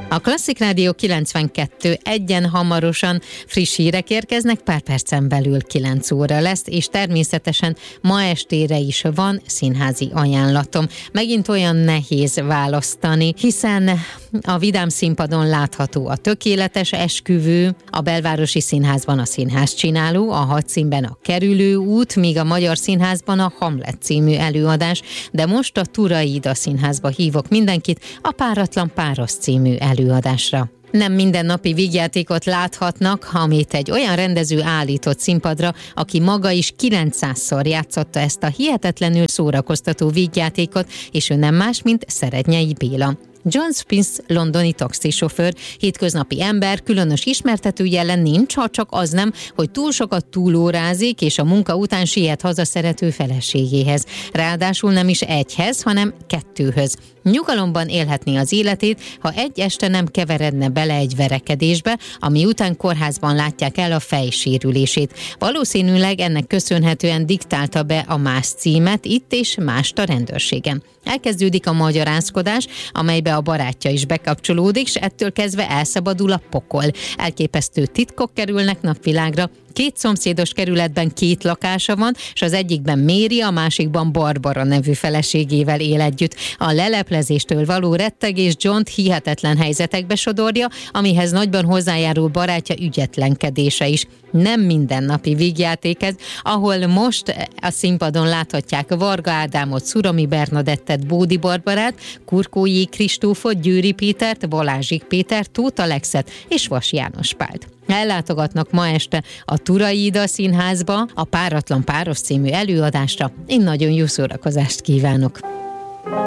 A Klasszik Rádió 92.1-en hamarosan friss hírek érkeznek, pár percen belül 9 óra lesz, és természetesen ma estére is van színházi ajánlatom. Megint olyan nehéz választani, hiszen a Vidám Színpadon látható a Tökéletes esküvő, a Belvárosi Színházban a Színházcsináló, a Hadszínben a Kerülő út, míg a Magyar Színházban a Hamlet című előadás, de most a Turai Ida Színházba hívok mindenkit a Páratlan Párosz című előadásra. Nem mindennapi vígjátékot láthatnak, amit egy olyan rendező állított színpadra, aki maga is 900-szor játszotta ezt a hihetetlenül szórakoztató vígjátékot, és ő nem más, mint Szerednyei Béla. John Spence londoni taxisofőr, hétköznapi ember, különös ismertető jelen nincs, ha csak az nem, hogy túl sokat túlórázik, és a munka után siet haza szerető feleségéhez. Ráadásul nem is egyhez, hanem 2-höz. Nyugalomban élhetné az életét, ha egy este nem keveredne bele egy verekedésbe, ami után kórházban látják el a fejsérülését. Valószínűleg ennek köszönhetően diktálta be a Más címet itt és mást a rendőrségen. Elkezdődik a magyarázkodás, amelybe a barátja is bekapcsolódik, és ettől kezdve elszabadul a pokol. Elképesztő titkok kerülnek napvilágra. 2 szomszédos kerületben 2 lakása van, és az egyikben Méri, a másikban Barbara nevű feleségével él együtt. A leleplezéstől való rettegés Johnt hihetetlen helyzetekbe sodorja, amihez nagyban hozzájárul barátja ügyetlenkedése is. Nem mindennapi vígjáték ez, ahol most a színpadon láthatják Varga Ádámot, Szurami Bernadettet, Bódi Barbarát, Kurkói Kristófot, Győri Pétert, Balázsik Pétert, Tóth Alexet és Vas János Pált. Ellátogatnak ma este a Turai Ida Színházba, a Páratlan Párosz című előadásra. Én nagyon jó szórakozást kívánok!